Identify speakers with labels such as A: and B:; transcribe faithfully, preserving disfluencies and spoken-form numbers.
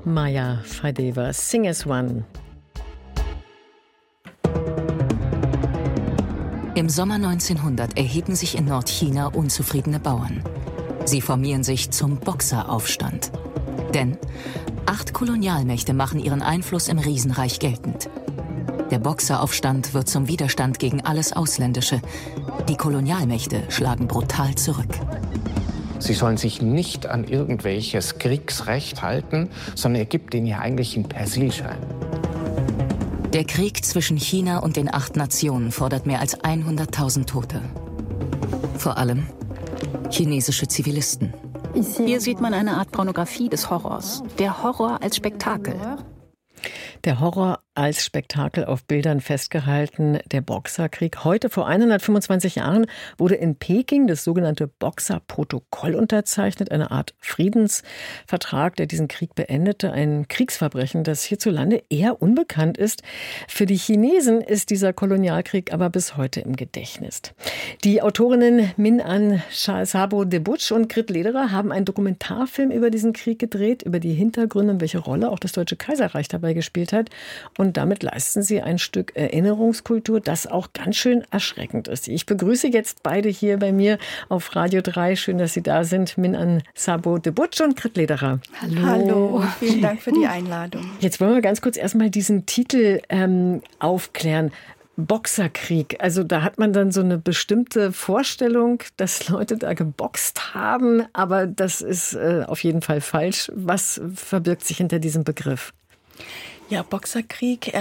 A: Maya Fadeva, Sing as One.
B: Im Sommer neunzehnhundert erheben sich in Nordchina unzufriedene Bauern. Sie formieren sich zum Boxeraufstand. Denn acht Kolonialmächte machen ihren Einfluss im Riesenreich geltend. Der Boxeraufstand wird zum Widerstand gegen alles Ausländische. Die Kolonialmächte schlagen brutal zurück.
C: Sie sollen sich nicht an irgendwelches Kriegsrecht halten, sondern er gibt ihnen ja eigentlich einen Persilschein.
B: Der Krieg zwischen China und den acht Nationen fordert mehr als hunderttausend Tote. Vor allem chinesische Zivilisten.
D: Hier sieht man eine Art Pornografie des Horrors. Der Horror als Spektakel.
A: Der Horror als Spektakel auf Bildern festgehalten, der Boxerkrieg. Heute vor hundertfünfundzwanzig Jahren wurde in Peking das sogenannte Boxerprotokoll unterzeichnet, eine Art Friedensvertrag, der diesen Krieg beendete. Ein Kriegsverbrechen, das hierzulande eher unbekannt ist. Für die Chinesen ist dieser Kolonialkrieg aber bis heute im Gedächtnis. Die Autorinnen Min-An Sabo de Butch und Grit Lederer haben einen Dokumentarfilm über diesen Krieg gedreht, über die Hintergründe und welche Rolle auch das Deutsche Kaiserreich dabei gespielt hat. Und damit leisten sie ein Stück Erinnerungskultur, das auch ganz schön erschreckend ist. Ich begrüße jetzt beide hier bei mir auf Radio drei. Schön, dass Sie da sind. Min-An Sabo de Butch und Grit Lederer.
E: Hallo. Hallo, vielen Dank für die Einladung.
A: Jetzt wollen wir ganz kurz erstmal diesen Titel ähm, aufklären. Boxerkrieg. Also da hat man dann so eine bestimmte Vorstellung, dass Leute da geboxt haben, aber das ist äh, auf jeden Fall falsch. Was verbirgt sich hinter diesem Begriff?
E: Ja, Boxerkrieg